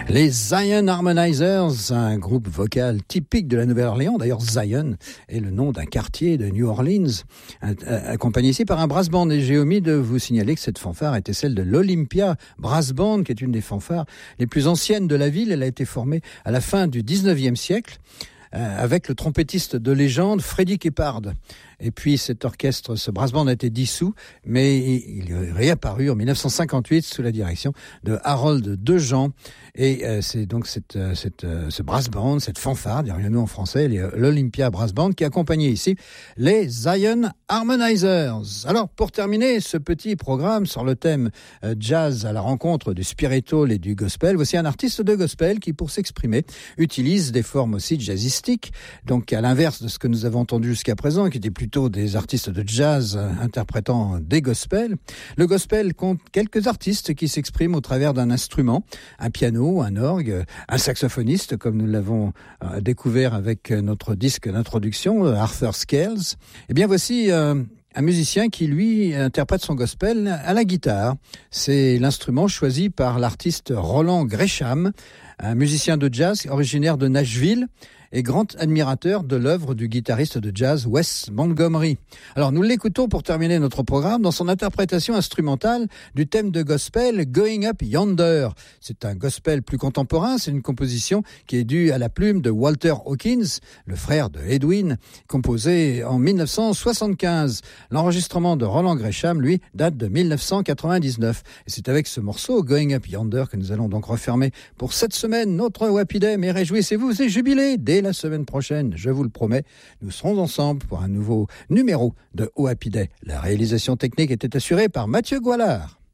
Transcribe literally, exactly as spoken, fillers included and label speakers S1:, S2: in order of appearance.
S1: Les Zion Harmonizers, un groupe vocal typique de la Nouvelle-Orléans. D'ailleurs, Zion est le nom d'un quartier de New Orleans, accompagné ici par un brass band. Et j'ai omis de vous signaler que cette fanfare était celle de l'Olympia Brass Band, qui est une des fanfares les plus anciennes de la ville. Elle a été formée à la fin du dix-neuvième siècle, avec le trompettiste de légende Freddie Keppard. Et puis cet orchestre, ce brass band a été dissous, mais il est réapparu en dix-neuf cent cinquante-huit sous la direction de Harold Dejean. Et euh, c'est donc cette, euh, cette, euh, ce brass band, cette fanfare, dirions-nous en français, l'Olympia Brass Band, qui accompagnait ici les Zion Harmonizers. Alors, pour terminer ce petit programme sur le thème euh, jazz à la rencontre du spiritual et du gospel, voici un artiste de gospel qui, pour s'exprimer, utilise des formes aussi jazzistiques, donc à l'inverse de ce que nous avons entendu jusqu'à présent, qui était plutôt des artistes de jazz interprétant des gospels. Le gospel compte quelques artistes qui s'expriment au travers d'un instrument, un piano, un orgue, un saxophoniste, comme nous l'avons découvert avec notre disque d'introduction, Arthur Scales. Eh bien, voici euh, un musicien qui, lui, interprète son gospel à la guitare. C'est l'instrument choisi par l'artiste Roland Gresham, un musicien de jazz originaire de Nashville et grand admirateur de l'œuvre du guitariste de jazz Wes Montgomery. Alors nous l'écoutons pour terminer notre programme dans son interprétation instrumentale du thème de gospel Going Up Yonder. C'est un gospel plus contemporain, c'est une composition qui est due à la plume de Walter Hawkins, le frère de Edwin, composée en dix-neuf cent soixante-quinze. L'enregistrement de Roland Gresham, lui, date de dix-neuf cent quatre-vingt-dix-neuf. Et c'est avec ce morceau Going Up Yonder que nous allons donc refermer pour cette semaine notre Happy Day. Mais réjouissez-vous et jubilez dès la semaine prochaine, je vous le promets, nous serons ensemble pour un nouveau numéro de Happy Day. La réalisation technique était assurée par Mathieu Goualard.